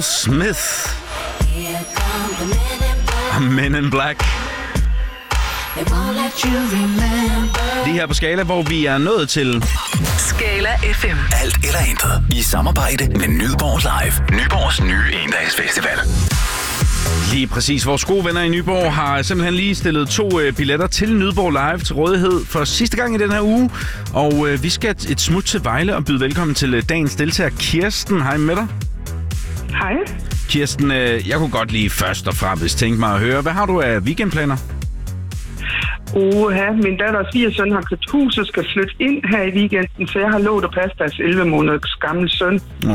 Will Smith. Men in Black. Lige her på Skala, hvor vi er nået til Skala FM. Alt eller intet. I samarbejde med Nyborg Live. Nyborgs nye endagsfestival. lige præcis. Vores gode venner i Nyborg har simpelthen lige stillet 2 billetter til Nyborg Live til rådighed for sidste gang i den her uge. Og vi skal et smut til Vejle og byde velkommen til dagens deltager, Kirsten. Hej med dig. Hej. Kirsten, jeg kunne godt lige først og fremmest tænke mig at høre, hvad har du af weekendplaner? Min datter og svigersøn har købt hus og skal flytte ind her i weekenden, så jeg har lovet at passe deres 11 måneders gamle søn.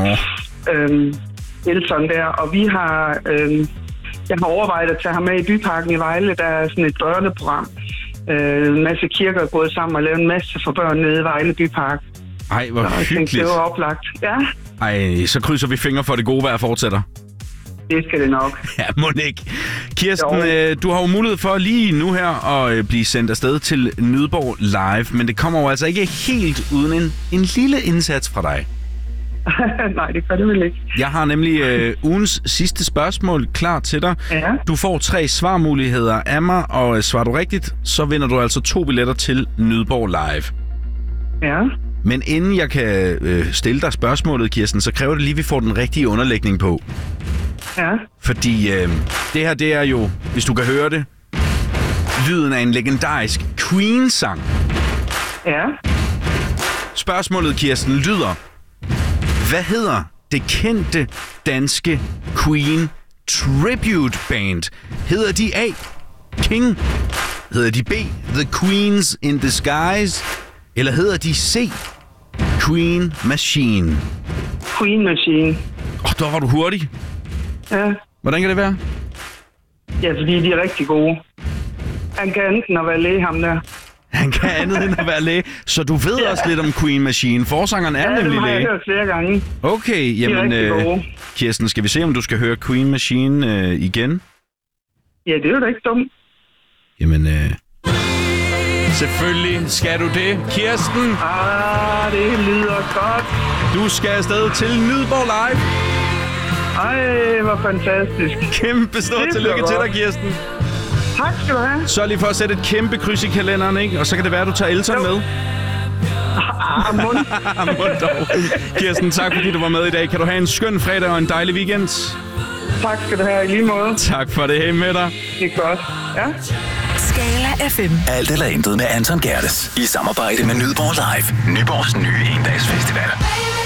Elton der, og vi har... jeg har overvejet at tage ham med i Byparken i Vejle. Der er sådan et børneprogram. En masse kirker er gået sammen og lavet en masse for børn nede i Vejle Bypark. Ej, hvor hyggeligt. Det var oplagt. Ja. Ej, så krydser vi fingre for, at det gode vejr fortsætter. Det skal det nok. Ja, må ikke. Kirsten, du har jo mulighed for lige nu her at blive sendt afsted til Nyborg Live, men det kommer jo altså ikke helt uden en lille indsats fra dig. Nej, det gør det vel ikke. Jeg har nemlig ugens sidste spørgsmål klar til dig. Ja. Du får 3 svarmuligheder af mig, og svarer du rigtigt, så vinder du altså 2 billetter til Nyborg Live. Ja. Men inden jeg kan stille dig spørgsmålet, Kirsten, så kræver det lige, at vi får den rigtige underlægning på. Ja. Fordi det her, det er jo, hvis du kan høre det, lyden af en legendarisk Queen-sang. Ja. Spørgsmålet, Kirsten, lyder: hvad hedder det kendte danske Queen Tribute Band? Hedder de A, King? Hedder de B, The Queens in Disguise? Eller hedder de C, Queen Machine? Queen Machine. Der var du hurtig. Ja. Hvordan kan det være? Ja, fordi de er rigtig gode. Han kan enten at være læge, ham der. Han kan andet end at være læge. Så du ved også lidt om Queen Machine. Forsangeren er nemlig læge. Ja, det har jeg hørt flere gange. Okay, jamen Kirsten, skal vi se, om du skal høre Queen Machine igen? Ja, det er jo da ikke dumt. Jamen, selvfølgelig skal du det, Kirsten. Det lyder godt. Du skal afsted til Nyborg Live. Ej, hvor fantastisk. Kæmpe stort tillykke til dig, Kirsten. Tak skal du have. Så lige for at sætte et kæmpe kryds i kalenderen, ikke? Og så kan det være, at du tager Elton med. Mund dog. Kirsten, tak fordi du var med i dag. Kan du have en skøn fredag og en dejlig weekend? Tak skal du have i lige måde. Tak for det. Hej med dig. Det er godt. Ja. Skala FM. Alt eller intet med Anton Gerdes. I samarbejde med Nyborg Live. Nyborgs nye endagsfestival.